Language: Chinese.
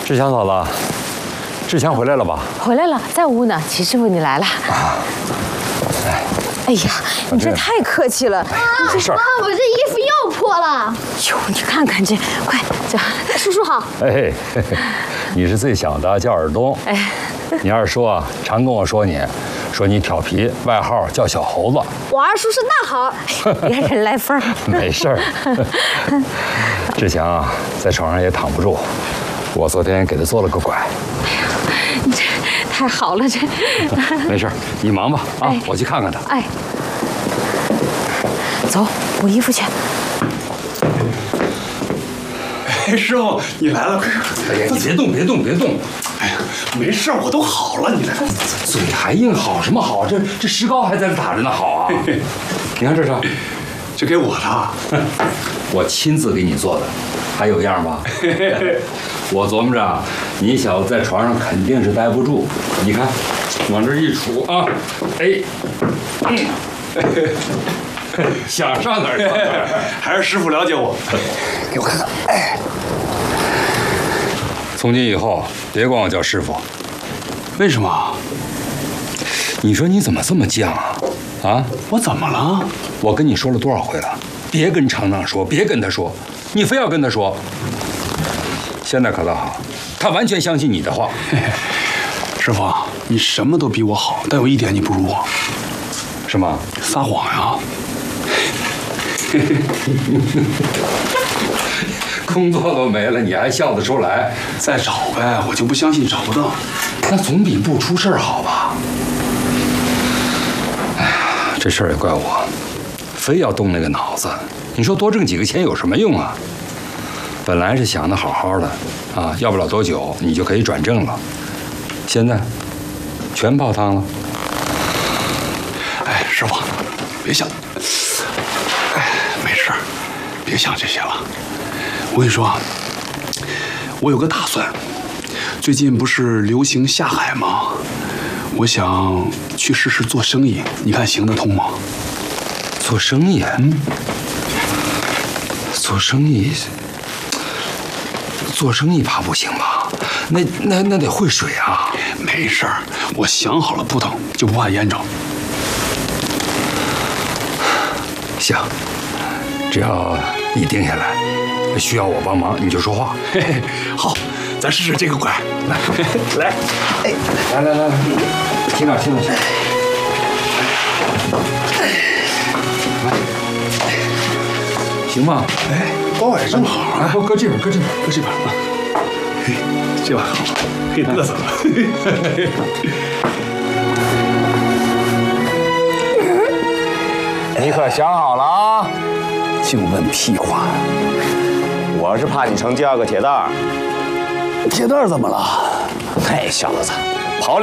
志强嫂子，志强回来了吧？ 回来了，在屋呢。齐师傅，你来了。哎呀，你这太客气了。 没事儿。 我这衣服又破了。 哟，你看看这，快这。 叔叔好。 哎，你是最小的，叫尔东。哎，你二叔啊，常跟我说你调皮，外号叫小猴子。 我二叔是大猴。 别人来疯。 没事儿。志强啊，在床上也躺不住，我昨天给他做了个拐。 哎呀，你这太好了，这。 没事儿，你忙吧啊，我去看看他。 哎，走，补衣服去。 哎，师傅，你来了，快！ 哎呀，你别动，别动，别动！ 哎呀，没事，我都好了，你来。 嘴还硬，好什么好？这石膏还在这打着呢，好啊！你看这是， 这给我的， 我亲自给你做的，还有样吧？我琢磨着，你小子在床上肯定是待不住，你看，往这一杵啊，哎，想上哪儿上哪儿。 还是师傅了解我。给我看看，哎。 从今以后，别管我叫师傅。 为什么？ 你说你怎么这么犟啊？啊？ 我怎么了？ 我跟你说了多少回了？别跟厂长说，别跟他说，你非要跟他说。现在可倒好，他完全相信你的话。 师傅，你什么都比我好，但有一点你不如我。 什么？ 撒谎呀！ 工作都没了，你还笑得出来？ 再找呗，我就不相信找不到。 那总比不出事儿好吧？哎呀，这事儿也怪我，非要动那个脑子。你说多挣几个钱有什么用啊？本来是想的好好的啊，要不了多久你就可以转正了，现在全泡汤了。 哎，师傅，别想，哎，没事，别想这些了。我跟你说，我有个打算。最近不是流行下海吗？我想去试试做生意，你看行得通吗？ 做生意？做生意怕不行吧？那得会水啊。 没事儿，我想好了不等，就不怕淹着。 行，只要你定下来，需要我帮忙你就说话。 嘿嘿，好，咱试试这个拐。来，来， 哎，来，听着。行吗？ 哎，包也正好啊。 搁这边啊。嘿，这把好，可以嘚瑟了。 你可想好了啊？就问屁话！我是怕你成第二个铁蛋儿。 铁蛋儿怎么了？ 嘿，小子，